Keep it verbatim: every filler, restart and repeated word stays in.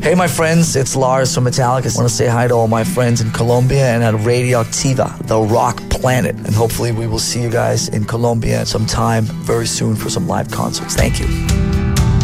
Hey, my friends, it's Lars from Metallica. I want to say hi to all my friends in Colombia and at Radioactiva, the rock planet. And hopefully we will see you guys in Colombia sometime very soon for some live concerts. Thank you.